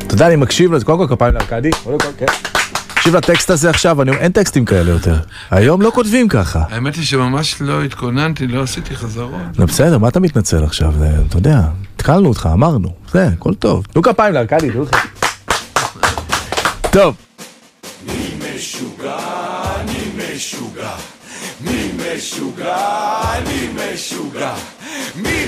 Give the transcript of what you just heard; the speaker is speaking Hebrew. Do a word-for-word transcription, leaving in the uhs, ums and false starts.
אתה יודע, אני מקשיב לזה, קודם כל כפיים לארקדי, תקשיב לטקסט הזה עכשיו, אין טקסטים כאלה יותר. היום לא כותבים ככה. האמת היא שממש לא התכוננתי, לא עשיתי חזרות. לא בסדר, מה אתה מתנצל עכשיו? אתה יודע, התחלנו אותך, אמרנו. זה, הכל טוב. תנו כפיים לארקדי, תראו לכם. טוב. מי משוגע, אני משוגע. מי משוגע, אני משוגע. מי